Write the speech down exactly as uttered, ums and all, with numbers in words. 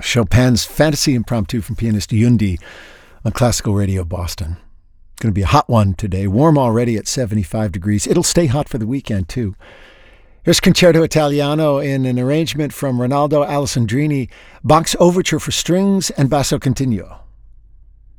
Chopin's Fantasy Impromptu from pianist Yundi on Classical Radio Boston. It's going to be a hot one today. Warm already at seventy-five degrees. It'll stay hot for the weekend, too. Here's Concerto Italiano in an arrangement from Ronaldo Alessandrini, Bach's Overture for Strings and Basso Continuo.